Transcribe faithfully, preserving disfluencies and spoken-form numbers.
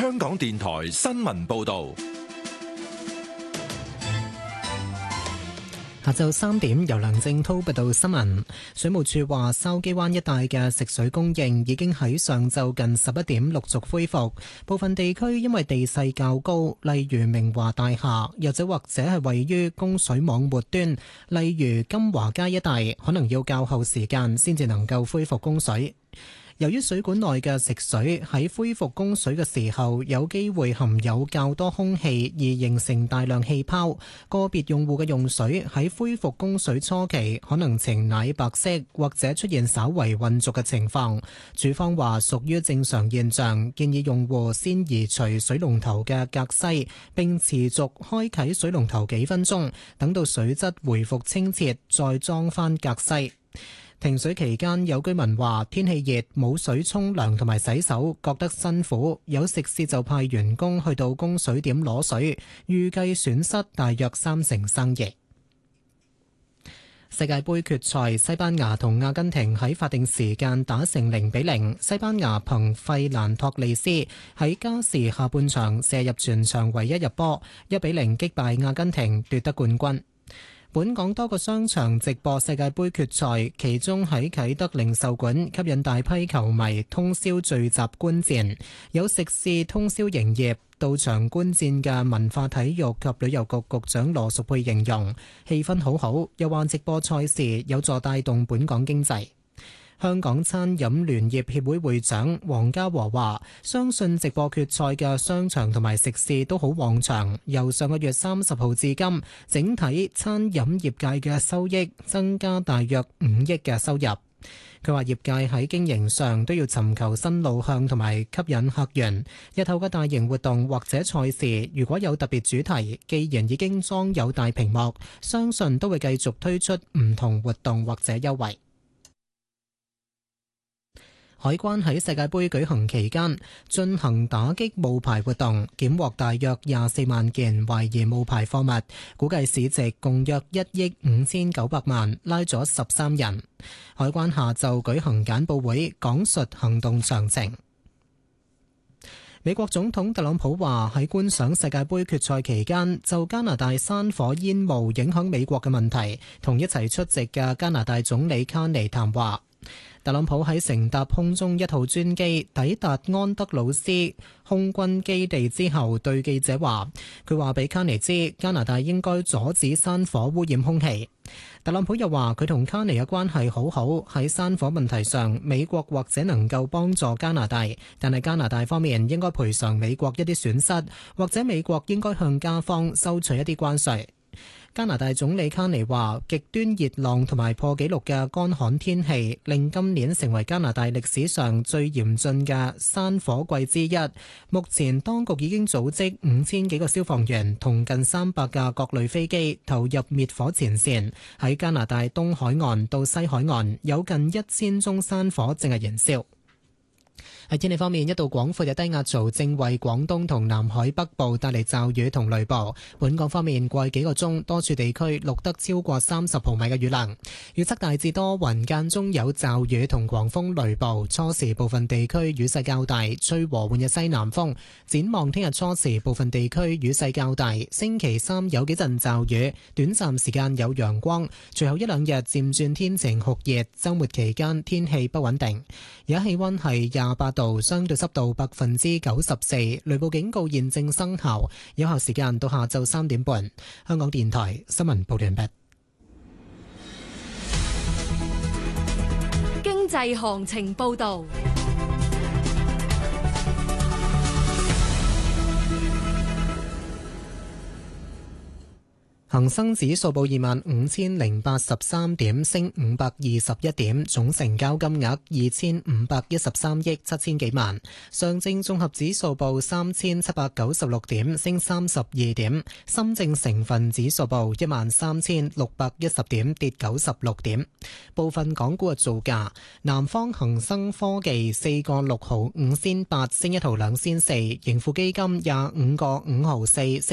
香港電台新聞報道。 下晝三點，由梁正滔報道新聞。水務署話，筲箕灣一帶嘅食水供應已經喺上晝近十一點陸續恢復。部分地區因為地勢較高，例如明華大廈，又或者或者係位於供水網末端，例如金華街一帶，可能要較後時間先至能夠恢復供水。由於水管內嘅食水喺恢復供水嘅時候有機會含有較多空氣而形成大量氣泡，個別用戶嘅用水喺恢復供水初期可能呈奶白色或者出現稍為混濁嘅情況。署方話屬於正常現象，建議用戶先移除水龍頭嘅隔篩，並持續開啟水龍頭幾分鐘，等到水質回復清澈再裝返隔篩。停水期間，有居民話天氣熱，冇水沖涼同埋洗手，覺得辛苦。有食肆就派員工去到供水點攞水，預計損失大約三成生意。世界盃決賽，西班牙同阿根廷喺法定時間打成零比零。西班牙憑費蘭托利斯喺加時下半場射入全場唯一入波，一比零擊敗阿根廷奪得冠軍。本港多個商場直播世界盃決賽，其中喺啟德零售館吸引大批球迷通宵聚集觀戰，有食肆通宵營業。到場觀戰嘅文化體育及旅遊局局長羅淑佩形容氣氛好好，又話直播賽事有助帶動本港經濟。香港餐飲聯業協會會長黃家和話，相信直播決賽嘅商場同埋食肆都好旺場，由上個月三十號至今，整體餐飲業界嘅收益增加大約五億嘅收入。佢話業界喺經營上都要尋求新路向同埋吸引客源，日後嘅大型活動或者賽事如果有特別主題，既然已經裝有大屏幕，相信都會繼續推出唔同活動或者優惠。海關喺世界盃舉行期間進行打擊冒牌活動，檢獲大約廿四萬件懷疑冒牌貨物，估計市值共約一億五千九百萬，拉咗十三人。海關下晝舉行簡報會，講述行動詳情。美國總統特朗普話喺觀賞世界盃決賽期間，就加拿大山火煙霧影響美國嘅問題，同一齊出席嘅加拿大總理卡尼談話。特朗普喺乘搭空中一號專機抵達安德魯斯空軍基地之後，對記者話：佢話俾卡尼知，加拿大應該阻止山火污染空氣。特朗普又話：佢同卡尼嘅關係好好，喺山火問題上，美國或者能夠幫助加拿大，但係加拿大方面應該賠償美國一啲損失，或者美國應該向加方收取一啲關稅。加拿大總理卡尼話：極端熱浪同埋破紀錄嘅乾旱天氣，令今年成為加拿大歷史上最嚴峻嘅山火季之一。目前當局已經組織五千幾個消防員同近三百架各類飛機投入滅火前線，喺加拿大東海岸到西海岸有近一千宗山火正係燃燒。喺天氣方面，一道廣闊嘅低壓槽正為廣東同南海北部帶嚟驟雨同雷暴。本港方面，過去幾個鐘多處地區錄得超過三十毫米嘅雨量。預測大致多雲，間中有驟雨同狂風雷暴。初時部分地區雨勢較大，吹和緩嘅西南風。展望聽日初時部分地區雨勢較大，星期三有幾陣驟雨，短暫時間有陽光，隨後一兩日漸轉天晴酷熱。週末期間天氣不穩定。而家氣溫係廿八度，相對濕度百分之九十四，雷暴警告現正生效，有效時間到下晝三點半。香港電台新聞報道完畢。 經濟行情報道。 恒生指數報二萬五千零八十三點，升五百二十一點，總成交金額二千五百一十三億七千幾萬。上證綜合指數報三千七百九十六點，升三十二點。深證成分指數報一萬三千六百一十點，跌九十六點。部分港股嘅造價：南方恒生科技四個六毫五仙八，升一毫兩仙四；盈富基金廿五個五毫四。